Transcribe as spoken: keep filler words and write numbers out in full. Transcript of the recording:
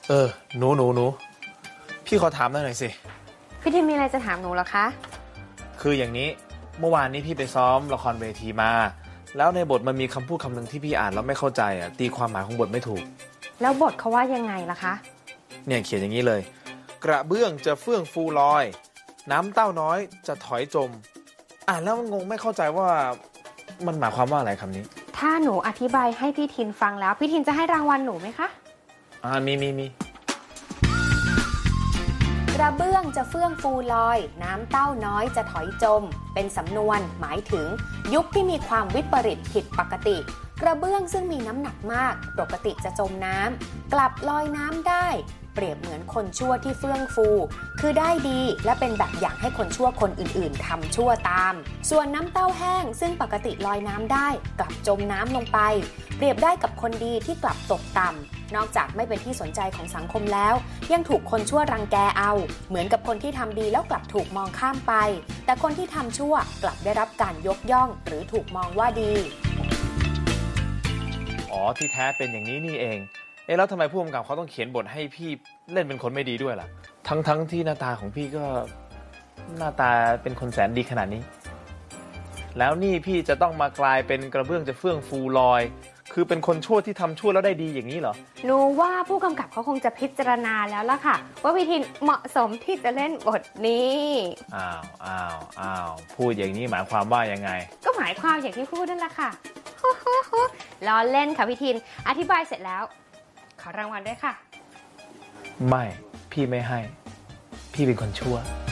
เออหนูหนูหนูพี่ขอถามหน่อยสิพี่ทิมมีอะไรจะถามหนูเหรอคะคืออย่างนี้เมื่อวานนี้พี่ไปซ้อมละครเวทีมาแล้วในบทมันมีคำพูดคำหนึ่งที่พี่อ่านแล้วไม่เข้าใจอ่ะตีความหมายของบทไม่ถูกแล้วบทเขาว่ายังไงล่ะคะเนี่ยเขียนอย่างนี้เลยกระเบื้องจะเฟื่องฟูลอยน้ำเต้าน้อยจะถอยจมอ่านแล้วมันงงไม่เข้าใจว่ามันหมายความว่าอะไรคำนี้ถ้าหนูอธิบายให้พี่ทินฟังแล้วพี่ทินจะให้รางวัลหนูไหมคะอ่ามีมีมีกระเบื้องจะเฟื่องฟูลอยน้ำเต้าน้อยจะถอยจมเป็นสำนวนหมายถึงยุคที่มีความวิปริตผิดปกติกระเบื้องซึ่งมีน้ำหนักมากปกติจะจมน้ำกลับลอยน้ำได้เปรียบเหมือนคนชั่วที่เฟื่องฟูคือได้ดีและเป็นแบบอย่างให้คนชั่วคนอื่นๆทำชั่วตามส่วนน้ำเต้าแห้งซึ่งปกติลอยน้ำได้กลับจมน้ำลงไปเปรียบได้กับคนดีที่กลับตกต่ำนอกจากไม่เป็นที่สนใจของสังคมแล้วยังถูกคนชั่วรังแกเอาเหมือนกับคนที่ทำดีแล้วกลับถูกมองข้ามไปแต่คนที่ทำชั่วกลับได้รับการยกย่องหรือถูกมองว่าดีอ๋อที่แท้เป็นอย่างนี้นี่เองเอ๊ะแล้วทำไมผู้กำกับเขาต้องเขียนบทให้พี่เล่นเป็นคนไม่ดีด้วยล่ะทั้งทั้งที่หน้าตาของพี่ก็หน้าตาเป็นคนแสนดีขนาดนี้แล้วนี่พี่จะต้องมากลายเป็นกระเบื้องจะเฟื่องฟูลอยคือเป็นคนชั่วที่ทำชั่วแล้วได้ดีอย่างนี้เหรอหนูว่าผู้กำกับเขาคงจะพิจารณาแล้วล่ะค่ะว่าพี่ทินเหมาะสมที่จะเล่นบทนี้อ้าวอ้าวอ้าวพูดอย่างนี้หมายความว่ายังไงก็หมายความอย่างที่พูดนั่นแหละค่ะล้อเล่นค่ะพี่ทินอธิบายเสร็จแล้วขอรางวัลด้วยค่ะไม่พี่ไม่ให้พี่เป็นคนชั่ว